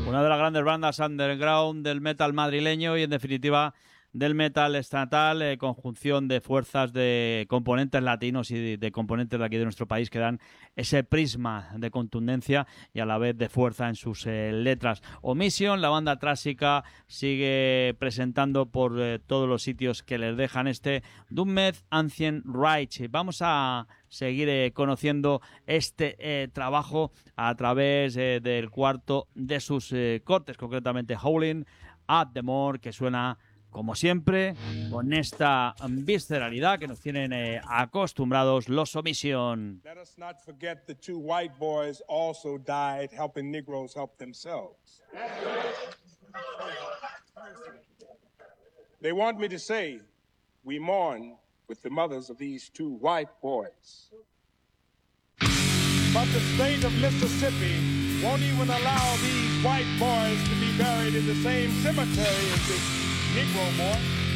Una de las grandes bandas underground del metal madrileño y, en definitiva, del metal estatal, conjunción de fuerzas de componentes latinos y de componentes de aquí de nuestro país que dan ese prisma de contundencia y a la vez de fuerza en sus letras. Omission, la banda trásica, sigue presentando por todos los sitios que les dejan este Doomed Ancient Rites. Vamos a seguir conociendo este trabajo a través del cuarto de sus cortes, concretamente Howling at the Moor, que suena como siempre, con esta visceralidad que nos tienen acostumbrados los Omission. Let us not forget the two white boys also died helping Negroes help themselves. They want me to say, we mourn with the mothers of these two white boys. But the state of Mississippi won't even allow these white boys to be buried in the same cemetery as this Negro boy.